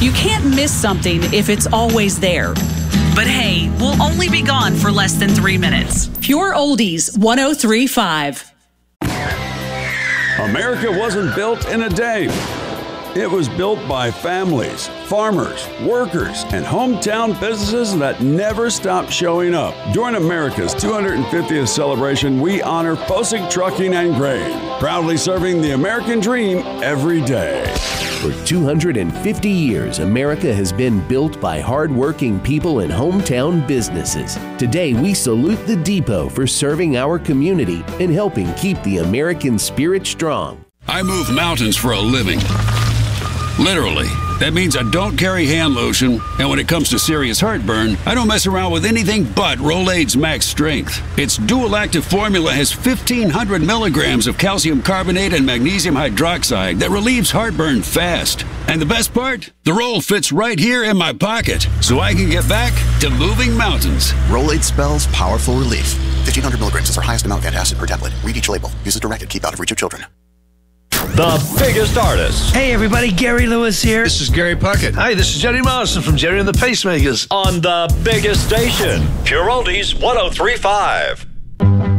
You can't miss something if it's always there. But hey, we'll only be gone for less than 3 minutes. Pure Oldies 103.5. America wasn't built in a day. It was built by families, farmers, workers, and hometown businesses that never stopped showing up. During America's 250th celebration, we honor Posick Trucking and Grain, proudly serving the American dream every day. For 250 years, America has been built by hardworking people and hometown businesses. Today, we salute the Depot for serving our community and helping keep the American spirit strong. I move mountains for a living. Literally. That means I don't carry hand lotion, and when it comes to serious heartburn, I don't mess around with anything but Rolaids Max Strength. Its dual active formula has 1,500 milligrams of calcium carbonate and magnesium hydroxide that relieves heartburn fast. And the best part? The roll fits right here in my pocket, so I can get back to moving mountains. Rolaids spells powerful relief. 1,500 milligrams is our highest amount of antacid per tablet. Read each label. Use as directed. Keep out of reach of children. The biggest artists. Hey everybody, Gary Lewis here. This is Gary Puckett. Hi, this is Jerry Morrison from Jerry and the Pacemakers. On the biggest station, Pure Oldies 103.5.